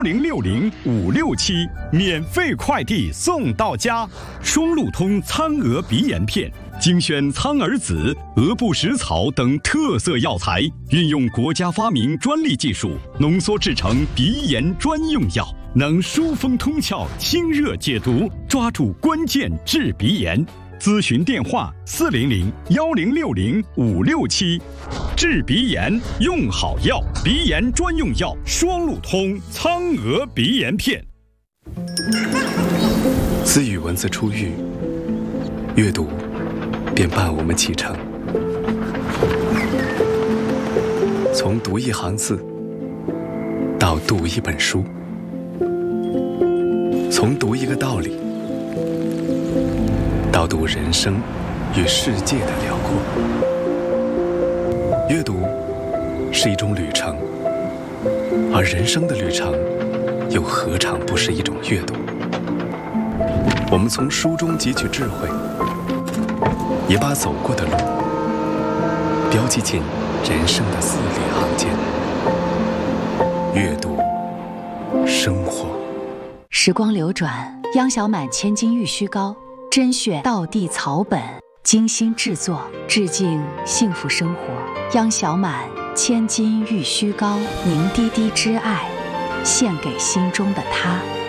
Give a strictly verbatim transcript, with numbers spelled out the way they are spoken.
零六零五六七，免费快递送到家。双路通苍鹅鼻炎片，精选苍耳子、鹅不食草等特色药材，运用国家发明专利技术，浓缩制成鼻炎专用药，能疏风通窍、清热解毒，抓住关键治鼻炎。咨询电话：四零零幺零六零五六七。治鼻炎用好药，鼻炎专用药双路通苍鹅鼻炎片。 自与文字初遇，阅读便伴我们启程。从读一行字到读一本书，从读一个道理到读人生与世界的辽阔。阅读是一种旅程，而人生的旅程又何尝不是一种阅读？我们从书中汲取智慧，也把走过的路标记进人生的字里行间。阅读，生活。 时光流转，央小满千金玉虚膏，甄选道地草本，精心制作，致敬幸福生活。央小满千金玉虚膏，凝滴滴之爱，献给心中的他。